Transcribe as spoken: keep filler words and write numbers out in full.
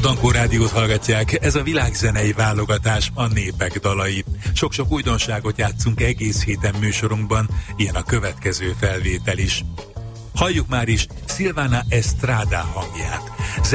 Dankó Rádiót hallgatják, ez a világzenei válogatás, a népek dalai. Sok-sok újdonságot játszunk egész héten műsorunkban, ilyen a következő felvétel is. Halljuk már is Silvana Estrada hangját.